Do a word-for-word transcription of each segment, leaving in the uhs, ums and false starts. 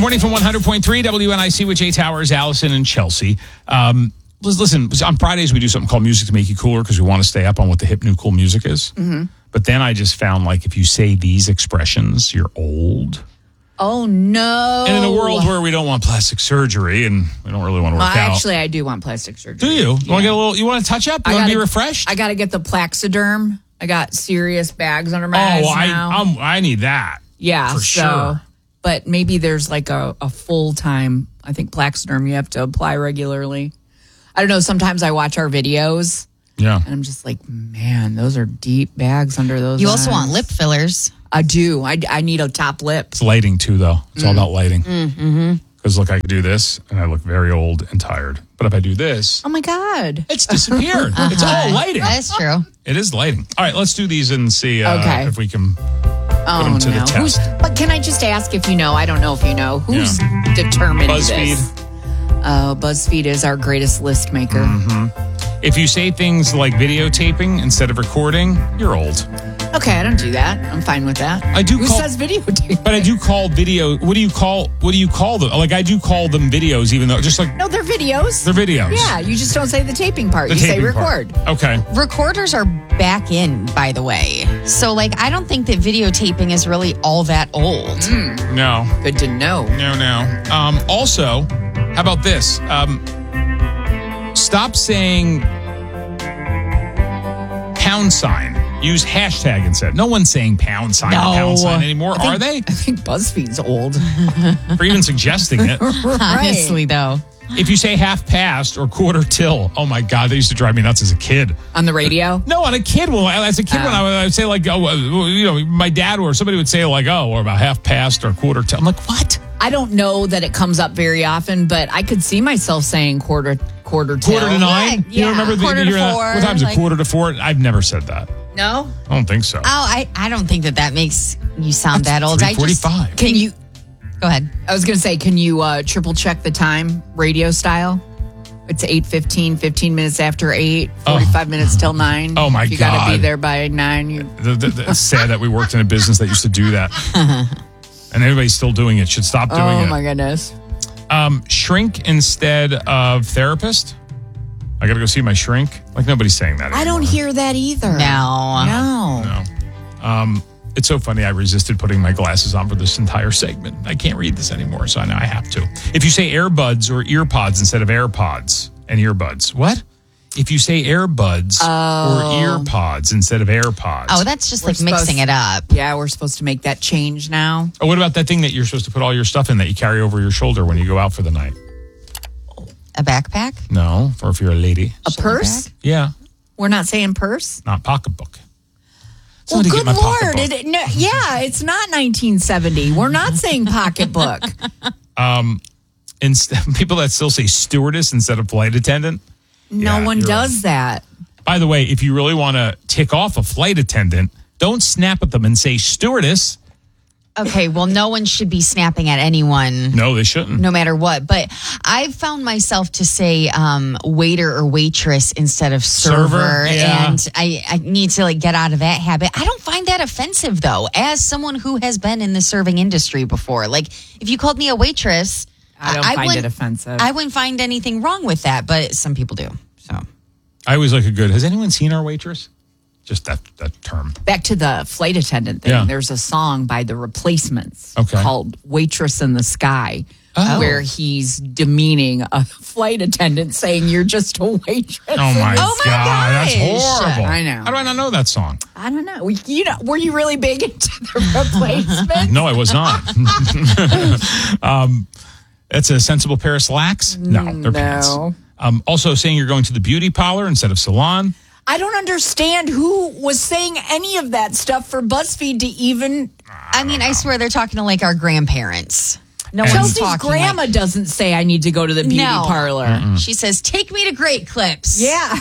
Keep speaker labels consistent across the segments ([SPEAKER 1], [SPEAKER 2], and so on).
[SPEAKER 1] morning from one hundred point three W N I C with Jay Towers, Allison, and Chelsea. Um, listen, on Fridays we do something called Music to Make You Cooler because we want to stay up on what the hip new cool music is. Mm-hmm. But then I just found, like, if you say these expressions, you're old.
[SPEAKER 2] Oh, no.
[SPEAKER 1] And in a world where we don't want plastic surgery and we don't really want to work
[SPEAKER 2] well,
[SPEAKER 1] out.
[SPEAKER 2] Actually, I do want plastic surgery.
[SPEAKER 1] Do you? You
[SPEAKER 2] yeah.
[SPEAKER 1] want to get a little, you want to touch up? You want to be refreshed?
[SPEAKER 2] I got to get the Plaxiderm. I got serious bags under my eyes
[SPEAKER 1] Oh, I,
[SPEAKER 2] now.
[SPEAKER 1] I'm, I need that.
[SPEAKER 2] Yeah,
[SPEAKER 1] for
[SPEAKER 2] so,
[SPEAKER 1] sure.
[SPEAKER 2] But maybe there's like a, a full-time, I think Plaxiderm you have to apply regularly. I don't know, sometimes I watch our videos.
[SPEAKER 1] Yeah.
[SPEAKER 2] And I'm just like, man, those are deep bags under those
[SPEAKER 3] You
[SPEAKER 2] eyes.
[SPEAKER 3] also want lip fillers.
[SPEAKER 2] I do. I, I need a top lip.
[SPEAKER 1] It's lighting, too, though. It's mm. all about lighting. Because,
[SPEAKER 2] Mm-hmm.
[SPEAKER 1] look, I could do this, and I look very old and tired. But if I do this,
[SPEAKER 2] Oh, my God.
[SPEAKER 1] it's disappeared. It's all lighting.
[SPEAKER 3] That's true.
[SPEAKER 1] It is lighting. All right, let's do these and see uh,
[SPEAKER 2] Okay.
[SPEAKER 1] if we can
[SPEAKER 2] Oh,
[SPEAKER 1] put them to
[SPEAKER 2] no.
[SPEAKER 1] the test.
[SPEAKER 2] Who's, but can I just ask if you know? I don't know if you know. Who's
[SPEAKER 1] Yeah.
[SPEAKER 2] determined
[SPEAKER 1] BuzzFeed.
[SPEAKER 2] this? Uh, BuzzFeed is our greatest list maker.
[SPEAKER 1] Mm-hmm. If you say things like videotaping instead of recording, you're old.
[SPEAKER 2] Okay, I don't do that. I'm fine with that.
[SPEAKER 1] I do
[SPEAKER 2] Who
[SPEAKER 1] call-
[SPEAKER 2] says videotape?
[SPEAKER 1] But I do call video. What do you call? What do you call them? Like I do call them videos, even though just like
[SPEAKER 2] No, they're videos.
[SPEAKER 1] they're videos.
[SPEAKER 2] Yeah, you just don't say the taping part.
[SPEAKER 1] The
[SPEAKER 2] you say
[SPEAKER 1] taping part.
[SPEAKER 2] record.
[SPEAKER 1] Okay.
[SPEAKER 3] Recorders are back in, by the way. So, like, I don't think that videotaping is really all that old.
[SPEAKER 1] No.
[SPEAKER 2] Good to know.
[SPEAKER 1] No. No. Um, also, how about this? Um, stop saying pound sign. Use hashtag instead. No one's saying pound sign or
[SPEAKER 3] No.
[SPEAKER 1] pound sign anymore, are they?
[SPEAKER 2] I think BuzzFeed's old.
[SPEAKER 1] For even suggesting it.
[SPEAKER 3] Honestly, though.
[SPEAKER 1] If you say half past or quarter till, oh my God, they used to drive me nuts as a kid.
[SPEAKER 2] On the radio?
[SPEAKER 1] No, on a kid. Well, as a kid,
[SPEAKER 2] Oh.
[SPEAKER 1] when I would, I would say like, oh, uh, you know, my dad or somebody would say like, oh, or about half past or quarter till. I'm like, what?
[SPEAKER 2] I don't know that it comes up very often, but I could see myself saying quarter quarter till.
[SPEAKER 1] Quarter to nine?
[SPEAKER 3] Yeah,
[SPEAKER 1] You remember the
[SPEAKER 3] quarter to
[SPEAKER 1] you're not-
[SPEAKER 3] four,
[SPEAKER 1] What time's
[SPEAKER 3] like-
[SPEAKER 1] it? Quarter to four? I've never said that.
[SPEAKER 2] No?
[SPEAKER 1] I don't think so.
[SPEAKER 3] Oh, I, I don't think that that makes you sound that old. I
[SPEAKER 1] three
[SPEAKER 3] just
[SPEAKER 1] forty-five.
[SPEAKER 2] Can you
[SPEAKER 3] Go ahead.
[SPEAKER 2] I was going to say, can you uh, triple check the time radio style? It's eight fifteen, fifteen minutes after eight, forty-five minutes till nine.
[SPEAKER 1] Oh, my
[SPEAKER 2] if you got to
[SPEAKER 1] God.
[SPEAKER 2] be there by nine. You...
[SPEAKER 1] The, the, the, it's sad that we worked in a business that used to do that. And everybody's still doing it. Should stop doing
[SPEAKER 2] Oh,
[SPEAKER 1] it.
[SPEAKER 2] my goodness.
[SPEAKER 1] Um, shrink instead of therapist. I got to go see my shrink. Like nobody's saying that anymore.
[SPEAKER 2] I don't hear that either.
[SPEAKER 3] No.
[SPEAKER 2] No.
[SPEAKER 1] No. Um, it's so funny. I resisted putting my glasses on for this entire segment. I can't read this anymore, so I know I have to. If you say earbuds or earpods instead of AirPods and earbuds, what? If you say earbuds
[SPEAKER 2] Oh.
[SPEAKER 1] or earpods instead of AirPods.
[SPEAKER 3] Oh, that's just
[SPEAKER 2] We're
[SPEAKER 3] like mixing
[SPEAKER 2] supposed-
[SPEAKER 3] it up.
[SPEAKER 2] Yeah, we're supposed to make that change now.
[SPEAKER 1] Oh, what about that thing that you're supposed to put all your stuff in that you carry over your shoulder when you go out for the night?
[SPEAKER 3] A backpack?
[SPEAKER 1] No, or if you're a lady.
[SPEAKER 2] A purse?
[SPEAKER 1] Yeah,
[SPEAKER 2] We're not saying purse?
[SPEAKER 1] not pocketbook.
[SPEAKER 2] Well,
[SPEAKER 1] Somebody
[SPEAKER 2] good
[SPEAKER 1] get my
[SPEAKER 2] Lord.
[SPEAKER 1] pocketbook.
[SPEAKER 2] It, no, yeah, it's not nineteen seventy. We're not saying pocketbook.
[SPEAKER 1] Instead, people that still say stewardess instead of flight attendant.
[SPEAKER 2] No
[SPEAKER 1] Yeah,
[SPEAKER 2] one
[SPEAKER 1] you're
[SPEAKER 2] does that.
[SPEAKER 1] By the way, if you really want to tick off a flight attendant, don't snap at them and say stewardess.
[SPEAKER 3] Okay, well, no one should be snapping at anyone.
[SPEAKER 1] No, they shouldn't.
[SPEAKER 3] No matter what. But I've found myself to say um, waiter or waitress instead of server.
[SPEAKER 1] Server, yeah.
[SPEAKER 3] And I, I need to like get out of that habit. I don't find that offensive, though, as someone who has been in the serving industry before. Like, if you called me a waitress,
[SPEAKER 2] I don't find it
[SPEAKER 3] wouldn't-
[SPEAKER 2] offensive.
[SPEAKER 3] I wouldn't find anything wrong with that, but some people do. So
[SPEAKER 1] I always like a good, has anyone seen our waitress? Just that, that term.
[SPEAKER 2] Back to the flight attendant thing.
[SPEAKER 1] Yeah.
[SPEAKER 2] There's a song by The Replacements
[SPEAKER 1] Okay.
[SPEAKER 2] called Waitress in the Sky,
[SPEAKER 1] Oh.
[SPEAKER 2] where he's demeaning a flight attendant saying you're just a waitress.
[SPEAKER 1] Oh my,
[SPEAKER 3] Oh my
[SPEAKER 1] God, that's
[SPEAKER 3] gosh.
[SPEAKER 1] horrible.
[SPEAKER 2] I know.
[SPEAKER 1] How do I not know that song?
[SPEAKER 2] I don't know. You know, were you really big into The Replacements?
[SPEAKER 1] No, I was not. um, that's a sensible pair of slacks? No, they're
[SPEAKER 2] No.
[SPEAKER 1] pants. Um, also saying you're going to the beauty parlor instead of salon.
[SPEAKER 2] I don't understand who was saying any of that stuff for BuzzFeed to even.
[SPEAKER 3] I mean, I swear they're talking to like our grandparents. No one's
[SPEAKER 2] Chelsea's
[SPEAKER 3] talking
[SPEAKER 2] grandma
[SPEAKER 3] like,
[SPEAKER 2] doesn't say I need to go to the beauty
[SPEAKER 3] No.
[SPEAKER 2] parlor.
[SPEAKER 3] She says, "Take me to Great Clips."
[SPEAKER 2] Yeah.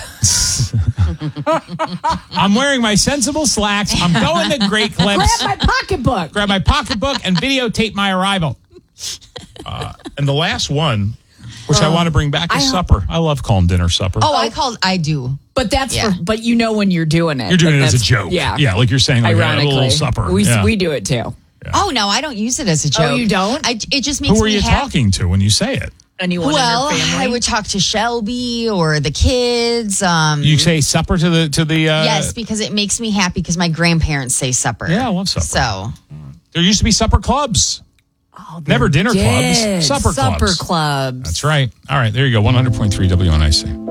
[SPEAKER 1] I'm wearing my sensible slacks. I'm going to Great
[SPEAKER 2] Grab
[SPEAKER 1] Clips.
[SPEAKER 2] my pocketbook.
[SPEAKER 1] Grab my pocketbook and videotape my arrival. Uh, and the last one, which I want to bring back, is
[SPEAKER 2] I-
[SPEAKER 1] supper. I love calling dinner supper.
[SPEAKER 3] Oh, I called. I do.
[SPEAKER 2] But that's
[SPEAKER 3] Yeah.
[SPEAKER 2] for, but you know when you're doing it.
[SPEAKER 1] You're doing
[SPEAKER 2] Like
[SPEAKER 1] it as a
[SPEAKER 2] that's-
[SPEAKER 1] joke.
[SPEAKER 2] Yeah.
[SPEAKER 1] Yeah, like you're saying like a
[SPEAKER 2] Ironically.
[SPEAKER 1] little supper.
[SPEAKER 2] We,
[SPEAKER 1] Yeah.
[SPEAKER 2] we do it too.
[SPEAKER 3] Oh, no, I don't use it as a joke.
[SPEAKER 2] Oh, you don't?
[SPEAKER 3] I, it just makes
[SPEAKER 1] Who are
[SPEAKER 3] me
[SPEAKER 1] you
[SPEAKER 3] happy.
[SPEAKER 1] talking to when you say it?
[SPEAKER 2] Anyone
[SPEAKER 3] Well,
[SPEAKER 2] in your family?
[SPEAKER 3] I would talk to Shelby or the kids. Um,
[SPEAKER 1] You say supper to the to the. Uh,
[SPEAKER 3] yes, because it makes me happy because my grandparents say supper.
[SPEAKER 1] Yeah, I love supper.
[SPEAKER 3] So,
[SPEAKER 1] There used to be supper clubs.
[SPEAKER 2] Oh,
[SPEAKER 1] Never dinner
[SPEAKER 2] did.
[SPEAKER 1] clubs. Supper,
[SPEAKER 2] Supper
[SPEAKER 1] clubs.
[SPEAKER 2] clubs.
[SPEAKER 1] That's right. All right, there you go. one hundred point three W N I C.